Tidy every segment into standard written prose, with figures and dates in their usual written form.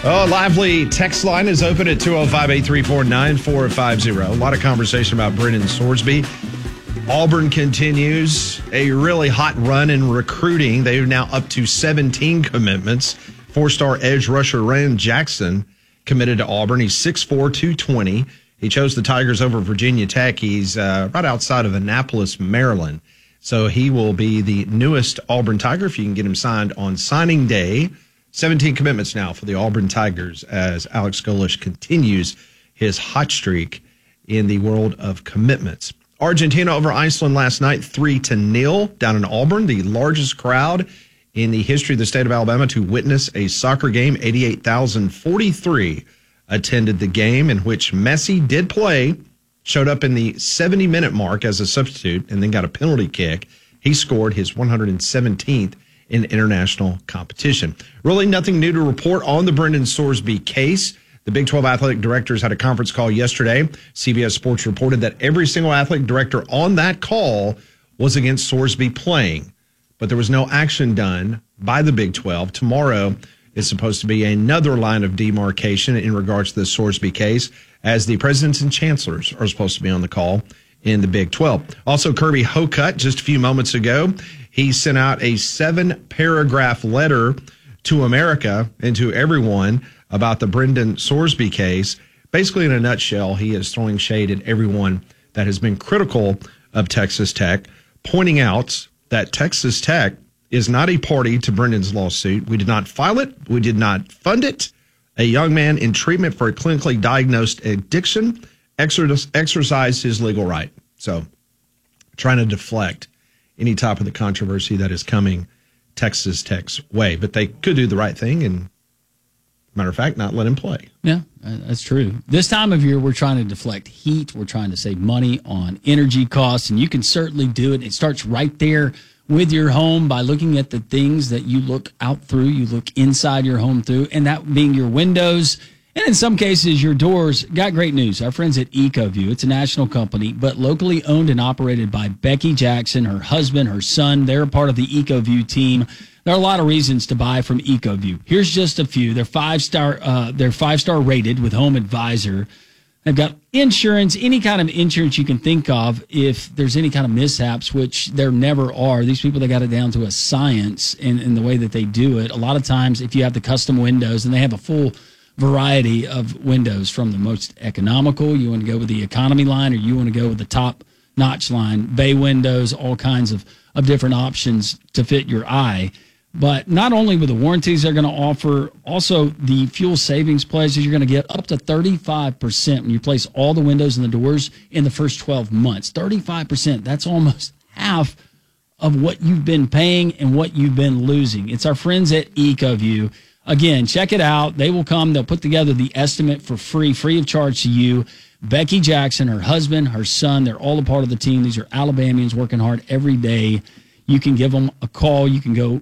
Oh, lively text line is open at 205-834-9450. A lot of conversation about Brendan Sorsby. Auburn continues a really hot run in recruiting. They are now up to 17 commitments. Four-star edge rusher Ryan Jackson committed to Auburn. He's 6'4", 220. He chose the Tigers over Virginia Tech. He's right outside of Annapolis, Maryland. So he will be the newest Auburn Tiger if you can get him signed on signing day. 17 commitments now for the Auburn Tigers as Alex Golesh continues his hot streak in the world of commitments. Argentina over Iceland last night, 3-0 down in Auburn, the largest crowd in the history of the state of Alabama to witness a soccer game. 88,043 attended the game, in which Messi did play, showed up in the 70-minute mark as a substitute, and then got a penalty kick. He scored his 117th in international competition. Really nothing new to report on the Brendan Sorsby case. The Big 12 athletic directors had a conference call yesterday. CBS Sports reported that every single athletic director on that call was against Sorsby playing, but there was no action done by the Big 12. Tomorrow is supposed to be another line of demarcation in regards to the Sorsby case, as the presidents and chancellors are supposed to be on the call in the Big 12. Also, Kirby Hocutt, just a few moments ago, he sent out a 7-paragraph letter to America and to everyone about the Brendan Sorsby case. Basically, in a nutshell, he is throwing shade at everyone that has been critical of Texas Tech, pointing out that Texas Tech is not a party to Brendan's lawsuit. We did not file it. We did not fund it. A young man in treatment for a clinically diagnosed addiction exercised his legal right. So, trying to deflect any type of the controversy that is coming Texas Tech's way. But they could do the right thing and, matter of fact, not let him play. Yeah, that's true. This time of year, we're trying to deflect heat. We're trying to save money on energy costs, and you can certainly do it. It starts right there with your home by looking at the things that you look out through, you look inside your home through, and that being your windows, and in some cases, your doors. Got great news. Our friends at EcoView, it's a national company, but locally owned and operated by Becky Jackson, her husband, her son. They're a part of the EcoView team. There are a lot of reasons to buy from EcoView. Here's just a few. They're five-star rated with Home Advisor. They've got insurance, any kind of insurance you can think of if there's any kind of mishaps, which there never are. These people, they got it down to a science in the way that they do it. A lot of times, if you have the custom windows, and they have a full variety of windows, from the most economical, you want to go with the economy line, or you want to go with the top-notch line, bay windows, all kinds of different options to fit your eye. But not only with the warranties they're going to offer, also the fuel savings pledges, you're going to get up to 35% when you place all the windows and the doors in the first 12 months. 35%, that's almost half of what you've been paying and what you've been losing. It's our friends at EcoView. Again, check it out. They will come. They'll put together the estimate for free of charge to you. Becky Jackson, her husband, her son, they're all a part of the team. These are Alabamians working hard every day. You can give them a call. You can go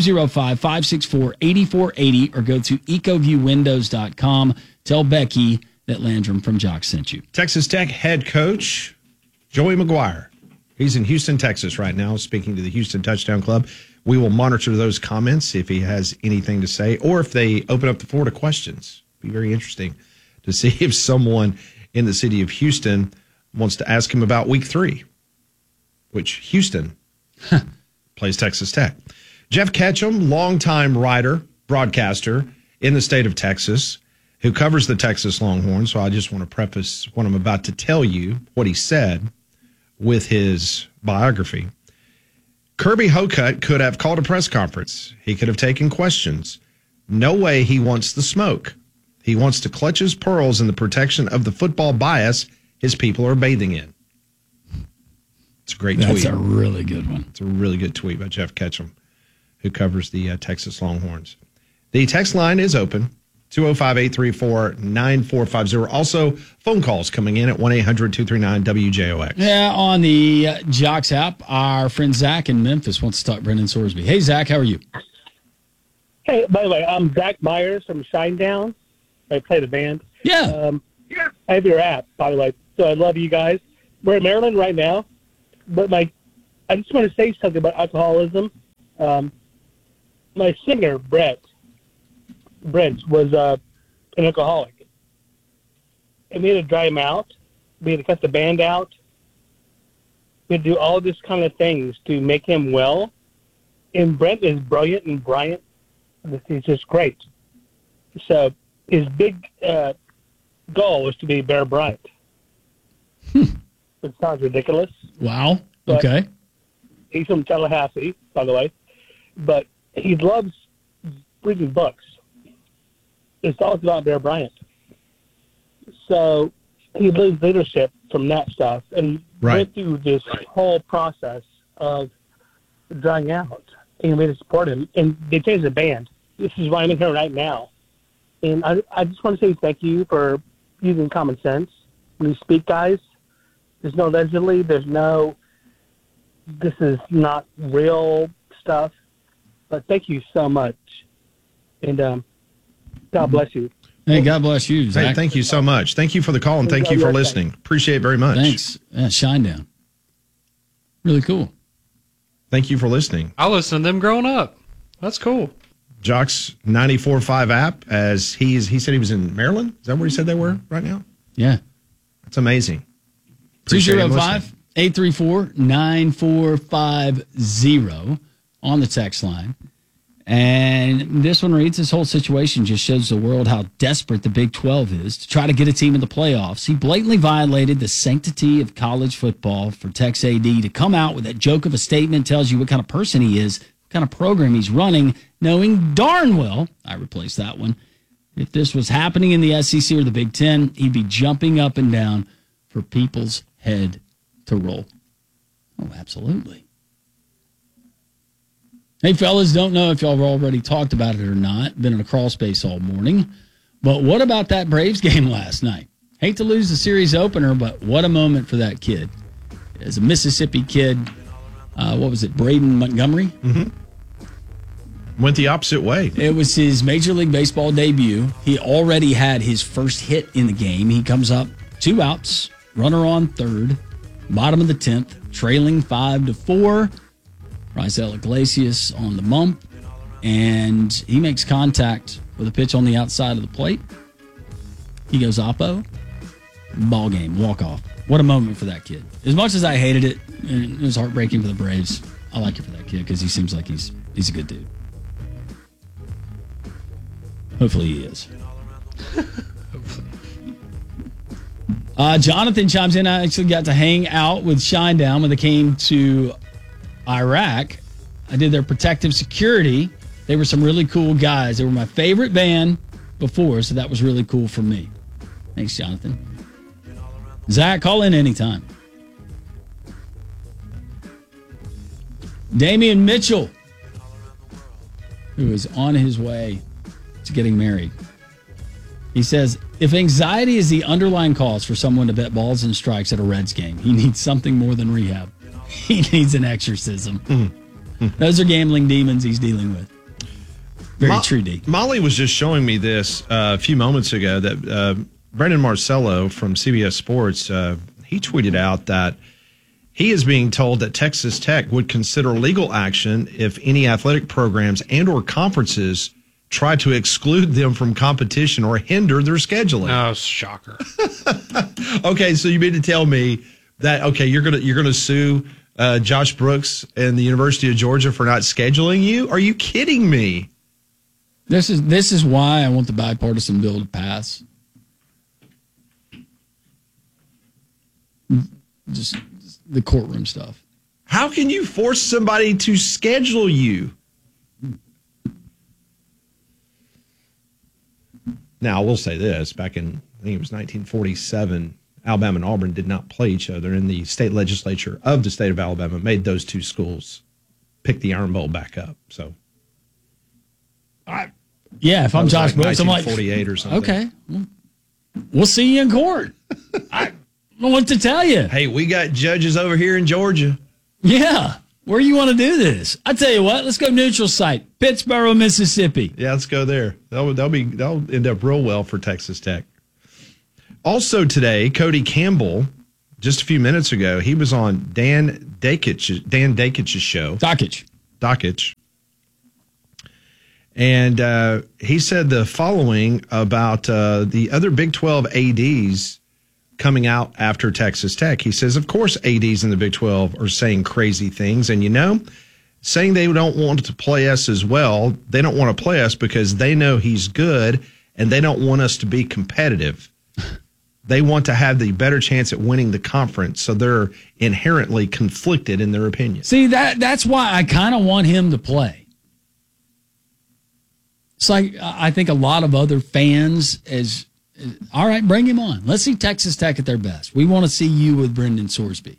205-564-8480 or go to ecoviewwindows.com. Tell Becky that Landrum from Jock sent you. Texas Tech head coach Joey McGuire. He's in Houston, Texas right now, speaking to the Houston Touchdown Club. We will monitor those comments if he has anything to say, or if they open up the floor to questions. It'd be very interesting to see if someone in the city of Houston wants to ask him about week 3, which Houston plays Texas Tech. Jeff Ketchum, longtime writer, broadcaster in the state of Texas, who covers the Texas Longhorns. So I just want to preface what I'm about to tell you, what he said, with his biography. Kirby Hocutt could have called a press conference. He could have taken questions. No way he wants the smoke. He wants to clutch his pearls in the protection of the football bias his people are bathing in. It's a great tweet. That's a really good one. It's a really good tweet by Jeff Ketchum, who covers the Texas Longhorns. The text line is open, 205-834-9450. Also, phone calls coming in at 1-800-239-WJOX. Yeah, on the Jocks app, our friend Zach in Memphis wants to talk Brendan Sorsby. Hey, Zach, how are you? Hey, by the way, I'm Zach Myers from Shinedown. I play the band. Yeah. I have your app, by the way, so I love you guys. We're in Maryland right now, but I just want to say something about alcoholism. My singer, Brent, was an alcoholic. And we had to dry him out. We had to cut the band out. We had to do all this kind of things to make him well. And Brent is brilliant and Bryant. He's just great. So his big goal was to be Bear Bryant. It sounds ridiculous. Wow. Okay. He's from Tallahassee, by the way. But he loves reading books. It's all about Bear Bryant. So he learned leadership from that stuff and went through this whole process of drying out. And we had to support him. And they changed the band. This is why I'm in here right now. And I just want to say thank you for using common sense. When you speak, guys, there's no allegedly, there's no, this is not real stuff. But thank you so much. And God bless you. Hey, God bless you, Zach. Hey, thank you so much. Thank you for the call, and thank you for listening. Appreciate it very much. Thanks. Yeah, Shinedown. Really cool. Thank you for listening. I listened to them growing up. That's cool. Jock's 94.5 app, as he said he was in Maryland. Is that where he said they were right now? Yeah. That's amazing. 205-834-9450 on the text line. And this one reads, this whole situation just shows the world how desperate the Big 12 is to try to get a team in the playoffs. He blatantly violated the sanctity of college football for Tex AD to come out with that joke of a statement, tells you what kind of person he is, what kind of program he's running, knowing darn well, I replaced that one, if this was happening in the SEC or the Big 10, he'd be jumping up and down for people's head to roll. Oh, absolutely. Hey, fellas, don't know if y'all have already talked about it or not. Been in a crawl space all morning. But what about that Braves game last night? Hate to lose the series opener, but what a moment for that kid. As a Mississippi kid, what was it, Braden Montgomery? Mm-hmm. Went the opposite way. It was his Major League Baseball debut. He already had his first hit in the game. He comes up, 2 outs, runner on third, bottom of the 10th, trailing 5-4. Raisel Iglesias on the bump, and he makes contact with a pitch on the outside of the plate. He goes oppo, ball game, walk off. What a moment for that kid. As much as I hated it, and it was heartbreaking for the Braves, I like it for that kid because he seems like he's a good dude. Hopefully he is. Jonathan chimes in. I actually got to hang out with Shinedown when they came to Iraq. I did their protective security. They were some really cool guys. They were my favorite band before, so that was really cool for me. Thanks, Jonathan. Zach, call in anytime. Damian Mitchell, who is on his way to getting married. He says, if anxiety is the underlying cause for someone to bet balls and strikes at a Reds game, he needs something more than rehab. He needs an exorcism. Mm-hmm. Those are gambling demons he's dealing with. Very true, D. Molly was just showing me this a few moments ago that Brendan Marcello from CBS Sports, he tweeted out that he is being told that Texas Tech would consider legal action if any athletic programs and or conferences try to exclude them from competition or hinder their scheduling. Oh, shocker. Okay, so you mean to tell me that, okay, you're gonna sue Josh Brooks and the University of Georgia for not scheduling you? Are you kidding me? This is why I want the bipartisan bill to pass. Just the courtroom stuff. How can you force somebody to schedule you? Now, I will say this. Back in, I think it was 1947, Alabama and Auburn did not play each other, and the state legislature of the state of Alabama made those two schools pick the Iron Bowl back up. So, if I'm Josh Brooks, I'm like 1948 or something. Okay, we'll see you in court. I don't know what to tell you. Hey, we got judges over here in Georgia. Yeah, where you want to do this? I tell you what, let's go neutral site, Pittsboro, Mississippi. Yeah, let's go there. That'll end up real well for Texas Tech. Also today, Cody Campbell, just a few minutes ago, he was on Dan Dakich's show. Dakich. And he said the following about the other Big 12 ADs coming out after Texas Tech. He says, of course, ADs in the Big 12 are saying crazy things. And, saying they don't want to play us as well, they don't want to play us because they know he's good and they don't want us to be competitive. They want to have the better chance at winning the conference, so they're inherently conflicted in their opinion. See, that's why I kind of want him to play. It's like I think a lot of other fans all right, bring him on. Let's see Texas Tech at their best. We want to see you with Brendan Sorsby.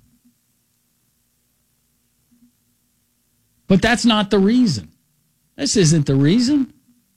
But that's not the reason. This isn't the reason.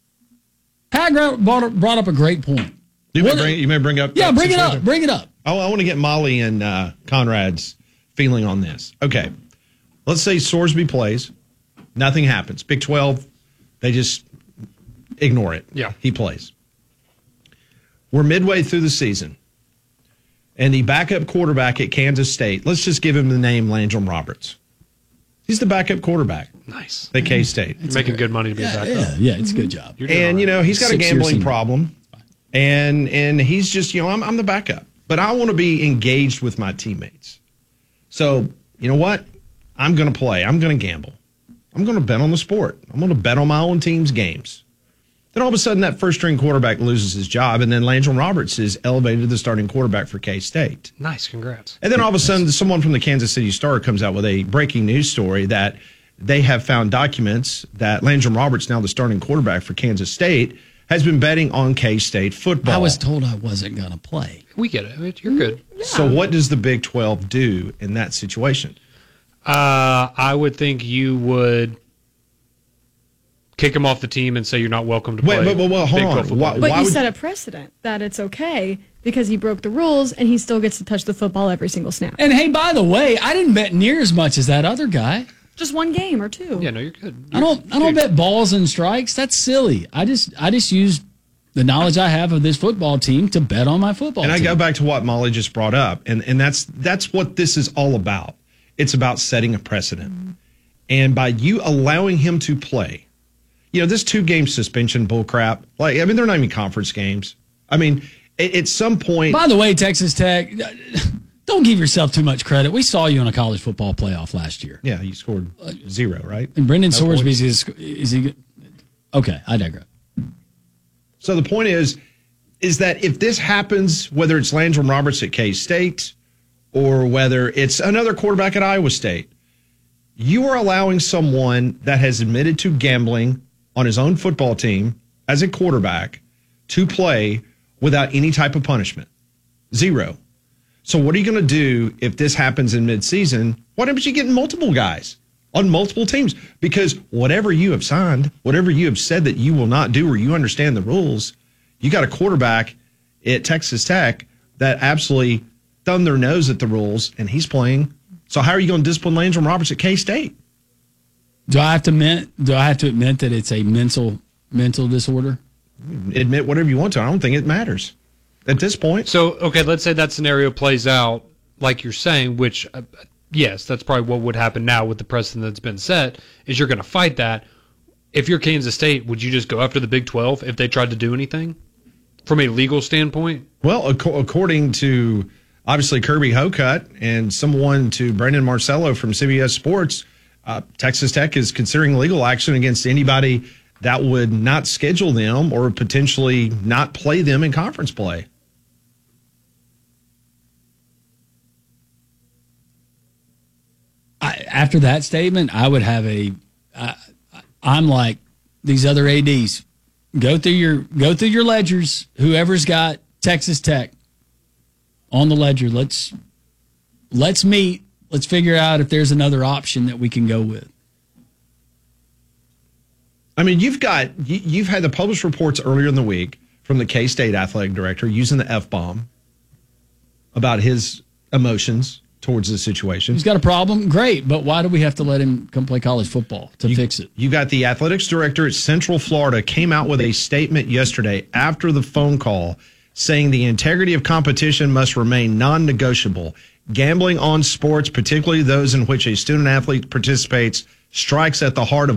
Pat brought up a great point. You may bring up. Yeah, bring it up. Bring it up. I want to get Molly and Conrad's feeling on this. Okay, let's say Sorsby plays. Nothing happens. Big 12, they just ignore it. Yeah. He plays. We're midway through the season. And the backup quarterback at Kansas State, let's just give him the name Landrum Roberts. He's the backup quarterback. Nice. At K-State. You're making good money to be a backup. Yeah, it's a good job. And, he's got a gambling problem. And he's just, I'm the backup. But I want to be engaged with my teammates. So, you know what? I'm going to play. I'm going to gamble. I'm going to bet on the sport. I'm going to bet on my own team's games. Then all of a sudden, that first-string quarterback loses his job, and then Landrum Roberts is elevated to the starting quarterback for K-State. Nice, congrats. And then all of a sudden, someone from the Kansas City Star comes out with a breaking news story that they have found documents that Landrum Roberts, now the starting quarterback for Kansas State, has been betting on K-State football. I was told I wasn't going to play. We get it. You're good. Yeah. So what does the Big 12 do in that situation? I would think you would kick him off the team and say you're not welcome to play. Well, hold on. But you set a precedent that it's okay because he broke the rules and he still gets to touch the football every single snap. And hey, by the way, I didn't bet near as much as that other guy. Just one game or two. Yeah, no, you're good. I don't bet balls and strikes. That's silly. I just use the knowledge I have of this football team to bet on my football team. And I go back to what Molly just brought up, and that's what this is all about. It's about setting a precedent. Mm-hmm. And by you allowing him to play, this 2-game suspension bullcrap, they're not even conference games. At some point. By the way, Texas Tech, don't give yourself too much credit. We saw you in a college football playoff last year. Yeah, you scored 0, right? And Brendan Sorsby is he good? Okay, I digress. So the point is that if this happens, whether it's Landrum Roberts at K-State or whether it's another quarterback at Iowa State, you are allowing someone that has admitted to gambling on his own football team as a quarterback to play without any type of punishment. 0. So what are you going to do if this happens in midseason? Why don't you get multiple guys on multiple teams? Because whatever you have signed, whatever you have said that you will not do or you understand the rules, you got a quarterback at Texas Tech that absolutely thumbed their nose at the rules, and he's playing. So how are you going to discipline Landrum Roberts at K-State? Do I have to admit that it's a mental disorder? Admit whatever you want to. I don't think it matters at this point. So, okay, let's say that scenario plays out like you're saying, which, yes, that's probably what would happen now with the precedent that's been set, is you're going to fight that. If you're Kansas State, would you just go after the Big 12 if they tried to do anything from a legal standpoint? Well, according to, obviously, Kirby Hocutt and someone to Brendan Marcello from CBS Sports, Texas Tech is considering legal action against anybody that would not schedule them or potentially not play them in conference play. After that statement, I would have I'm like these other ADs. Go through your ledgers. Whoever's got Texas Tech on the ledger, let's meet. Let's figure out if there's another option that we can go with. You've had the published reports earlier in the week from the K-State athletic director using the F-bomb about his emotions towards the situation. He's got a problem? Great, but why do we have to let him come play college football to fix it? You got the athletics director at Central Florida came out with a statement yesterday after the phone call saying the integrity of competition must remain non-negotiable. Gambling on sports, particularly those in which a student athlete participates, strikes at the heart of